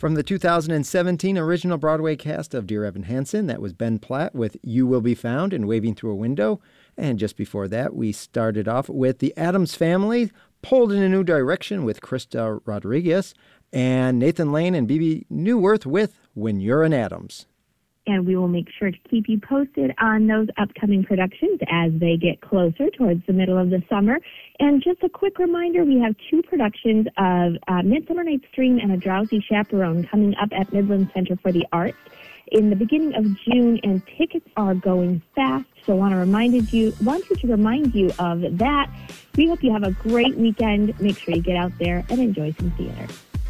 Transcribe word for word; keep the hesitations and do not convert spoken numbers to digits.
From the two thousand seventeen original Broadway cast of Dear Evan Hansen, that was Ben Platt with You Will Be Found and Waving Through a Window. And just before that, we started off with the Addams Family, pulled in a new direction with Krista Rodriguez, and Nathan Lane and Bebe Neuwirth with When You're an Addams. And we will make sure to keep you posted on those upcoming productions as they get closer towards the middle of the summer. And just a quick reminder, we have two productions of uh, Midsummer Night's Dream and A Drowsy Chaperone coming up at Midland Center for the Arts in the beginning of June, and tickets are going fast. So I want to remind you, wanted to remind you of that. We hope you have a great weekend. Make sure you get out there and enjoy some theater.